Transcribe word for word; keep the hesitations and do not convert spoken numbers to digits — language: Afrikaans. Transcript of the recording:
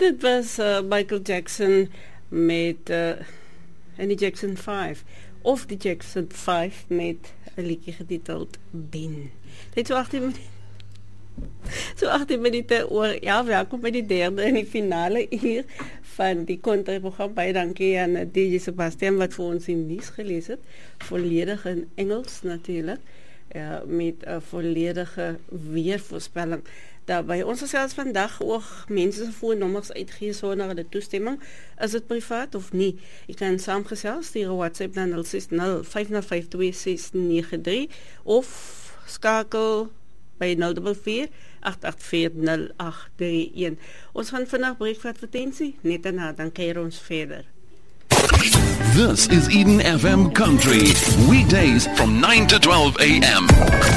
Dit was uh, Michael Jackson met uh, en die Jackson vijf of die Jackson vijf met 'n liedjie getiteld Ben. Dit so agtien minute so agtien minute oor. Ja, welkom by die derde en die finale uur van die kontraprogram. Baie dankie aan D J Sebastian wat vir ons die nuus gelees het, volledig in Engels natuurlik, uh, met 'n uh, volledige weervoorspelling. Daarby ons gesels vandag ook mense se foonnommers uitgee sonder hulle toestemming. Is dit privaat of nie? Jy kan saamgesels stuur 'n WhatsApp na nul ses nul vyf nul vyf twee ses nege drie of skakel by nul vier vier agt agt vier nul agt drie een. Ons gaan vandag breek vir advertensie, net daarna dan keer ons verder. This is Eden F M Country, weekdays from nine to twelve a m